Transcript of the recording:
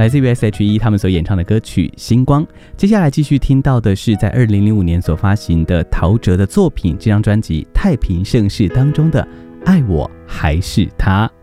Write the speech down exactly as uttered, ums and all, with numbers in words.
来自于 S H E 他们所演唱的歌曲《星光》。接下来继续听到的是在二零零五年所发行的陶喆的作品，这张专辑《太平盛世》当中的《爱我还是他》。